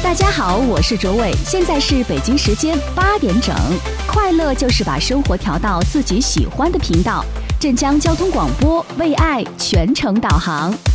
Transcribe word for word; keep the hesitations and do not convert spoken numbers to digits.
大家好，我是卓伟，现在是北京时间八点整。快乐就是把生活调到自己喜欢的频道。镇江交通广播为爱全程导航。